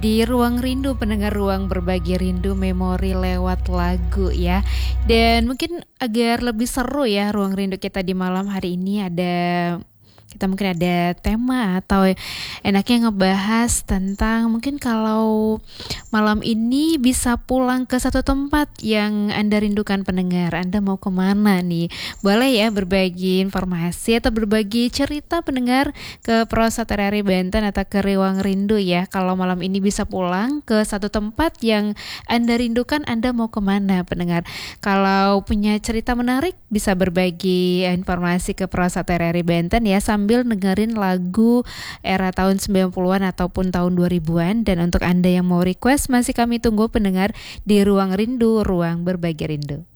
di Ruang Rindu, pendengar ruang berbagi rindu memori lewat lagu ya. Dan mungkin agar lebih seru ya Ruang Rindu kita di malam hari ini kita mungkin ada tema atau enaknya ngebahas tentang mungkin kalau malam ini bisa pulang ke satu tempat yang Anda rindukan pendengar, Anda mau kemana nih? Boleh ya berbagi informasi atau berbagi cerita pendengar ke Prosa Terari Banten atau ke Ruang Rindu ya. Kalau malam ini bisa pulang ke satu tempat yang Anda rindukan, Anda mau kemana pendengar? Kalau punya cerita menarik bisa berbagi informasi ke Prosa Terari Banten ya, sambil dengerin lagu era tahun 90-an ataupun tahun 2000-an. Dan untuk Anda yang mau request, masih kami tunggu pendengar di Ruang Rindu, ruang berbagi rindu.